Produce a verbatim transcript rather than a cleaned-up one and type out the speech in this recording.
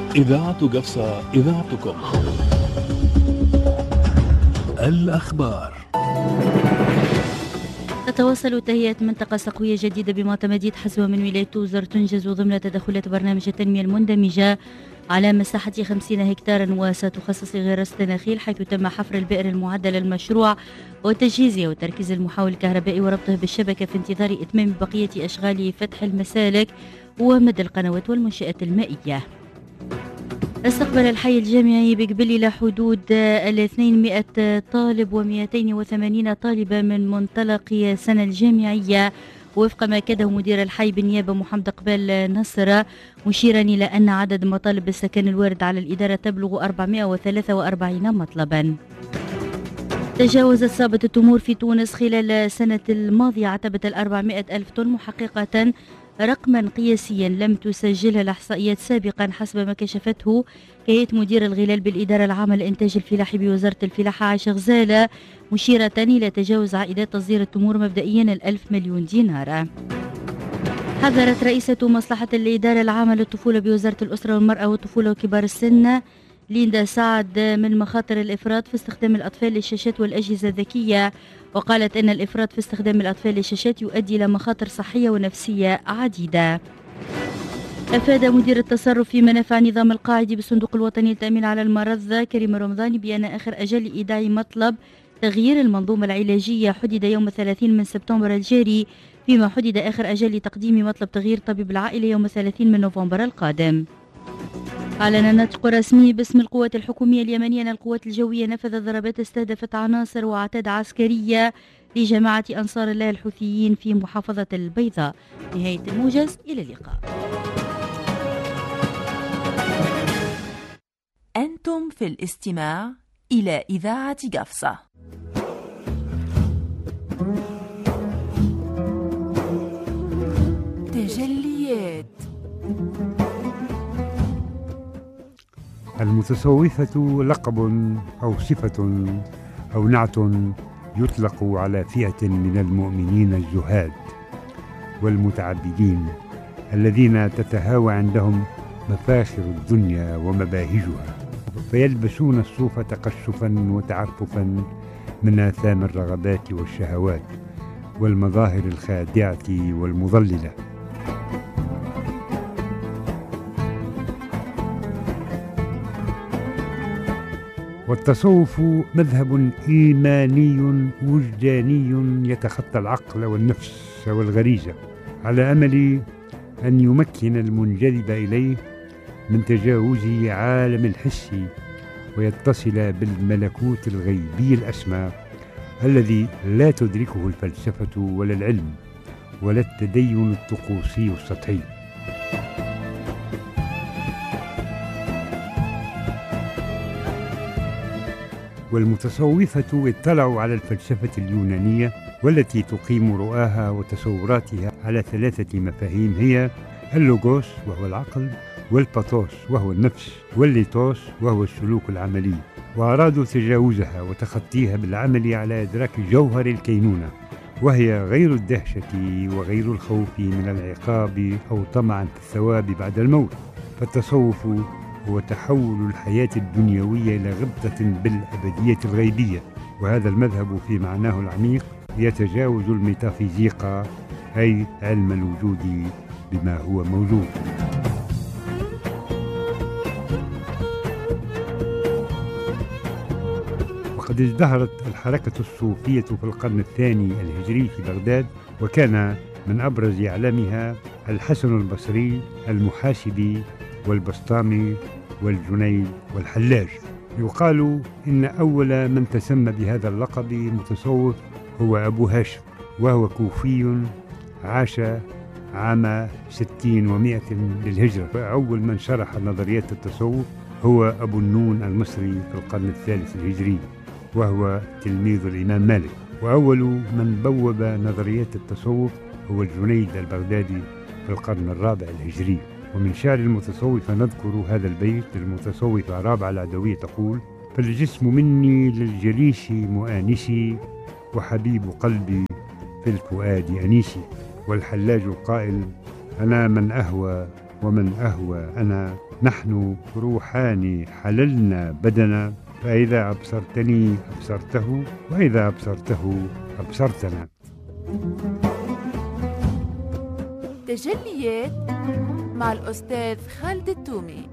إذاعة قفصة، إذاعتكم. الأخبار. تتواصل تهيئة منطقة سقوية جديدة بمعتمدية حسوة من ولاية توزر تنجز ضمن تدخلات برنامج التنمية المندمجة على مساحة خمسين هكتارا، وستخصص غرس نخيل، حيث تم حفر البئر المعدل للمشروع وتجهيزه وتركيز المحول الكهربائي وربطه بالشبكة في انتظار إتمام بقية أشغال فتح المسالك ومد القنوات والمنشآت المائية. استقبل الحي الجامعي بقبل إلى حدود اثنمائة طالب ومئتين وثمانين طالبة من منطلق سنة الجامعية، وفق ما أكده مدير الحي بالنيابة محمد قبال نصر، مشيرا إلى أن عدد مطالب السكن الوارد على الإدارة تبلغ أربعمائة وثلاثة وأربعين مطلبا. تجاوزت صابة التمور في تونس خلال السنة الماضية عتبة الأربعمائة ألف طن، محققة رقما قياسيا لم تسجلها الإحصائيات سابقا، حسب ما كشفته هيئة مدير الغلال بالإدارة العامة لإنتاج الفلاحي بوزارة الفلاحة عائشة غزالة، مشيرة إلى تجاوز عائدات تصدير التمور مبدئيا الألف مليون دينار. حذرت رئيسة مصلحة الإدارة العامة للطفولة بوزارة الأسرة والمرأة والطفولة وكبار السن ليندا سعد من مخاطر الإفراط في استخدام الأطفال للشاشات والأجهزة الذكية، وقالت إن الإفراط في استخدام الأطفال للشاشات يؤدي إلى مخاطر صحية ونفسية عديدة. أفاد مدير التصرف في منافع نظام القاعدي بالصندوق الوطني للتأمين على المرض كريم رمضاني بأن آخر أجل إيداع مطلب تغيير المنظومة العلاجية حدد يوم ثلاثين من سبتمبر الجاري، فيما حدد آخر أجل لتقديم مطلب تغيير طبيب العائلة يوم ثلاثين من نوفمبر القادم. أعلن ناطق رسمي باسم القوات الحكومية اليمنية أن القوات الجوية نفذت ضربات استهدفت عناصر وعتاد عسكرية لجماعة أنصار الله الحوثيين في محافظة البيضاء. نهاية الموجز، إلى اللقاء. أنتم في الاستماع إلى إذاعة قفصة. تجليات. المتصوفة لقب أو صفة أو نعت يطلق على فئة من المؤمنين الزهاد والمتعبدين الذين تتهاوى عندهم مفاخر الدنيا ومباهجها، فيلبسون الصوف تقشفا وتعففا من آثام الرغبات والشهوات والمظاهر الخادعة والمضللة. والتصوف مذهب إيماني وجداني يتخطى العقل والنفس والغريزة، على أمل أن يمكن المنجذب إليه من تجاوز عالم الحس ويتصل بالملكوت الغيبي الأسمى الذي لا تدركه الفلسفة ولا العلم ولا التدين الطقوسي السطحي. والمتصوفة اطلعوا على الفلسفة اليونانية والتي تقيم رؤاها وتصوراتها على ثلاثة مفاهيم، هي اللوغوس وهو العقل، والباثوس وهو النفس، والليتوس وهو السلوك العملي، وأرادوا تجاوزها وتخطيها بالعمل على إدراك جوهر الكينونة، وهي غير الدهشة وغير الخوف من العقاب أو طمعا في الثواب بعد الموت. فالتصوف هو تحول الحياة الدنيوية إلى غبطة بالأبدية الغيبية، وهذا المذهب في معناه العميق يتجاوز الميتافيزيقا أي علم الوجود بما هو موجود. وقد ازدهرت الحركة الصوفية في القرن الثاني الهجري في بغداد، وكان من أبرز أعلامها الحسن البصري، المحاسبي، والبسطامي، والجنيد، والحلاج. يقال إن أول من تسمى بهذا اللقب متصوف هو أبو هاشم، وهو كوفي عاش عام ستين ومائة للهجرة. فأول من شرح نظريات التصوف هو أبو النون المصري في القرن الثالث الهجري، وهو تلميذ الإمام مالك. وأول من بوب نظريات التصوف هو الجنيد البغدادي في القرن الرابع الهجري. ومن شعر المتصوفة نذكر هذا البيت للمتصوفة رابعة العدوية تقول: فالجسم مني للجليس مؤانسي، وحبيب قلبي في الفؤاد أنيسي. والحلاج قائل: أنا من أهوى ومن أهوى أنا، نحن روحان حللنا بدنا، فإذا أبصرتني أبصرته، وإذا أبصرته أبصرتنا. تجليات مع الأستاذ خالد التومي.